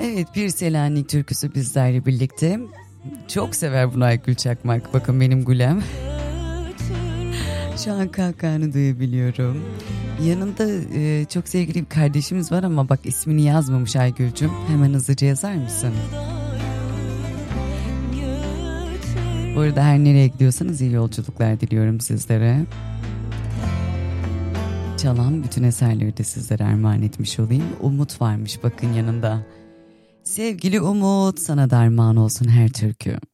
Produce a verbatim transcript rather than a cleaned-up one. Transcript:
Evet, bir Selanik türküsü bizlerle birlikte. Çok sever bunu Aygül Çakmak. Bakın benim Gülem. Şu an kahkahanı duyabiliyorum. Yanında e, çok sevgili bir kardeşimiz var ama bak ismini yazmamış Aygül'cüm. Hemen hızlıca yazar mısın? Bu arada her nereye gidiyorsanız iyi yolculuklar diliyorum sizlere. Çalan bütün eserleri de sizlere armağan etmiş olayım. Umut varmış bakın yanında. Sevgili Umut, sana da armağan olsun her türkü.